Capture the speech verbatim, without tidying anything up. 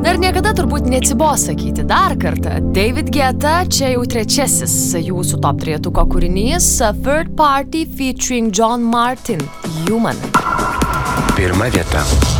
Ir niekada turbūt neatsibos sakyti dar kartą. David Guetta, čia jau trečiasis jūsų top trejetuko kūrinys, Third Party featuring John Martin, Human. Pirma vieta.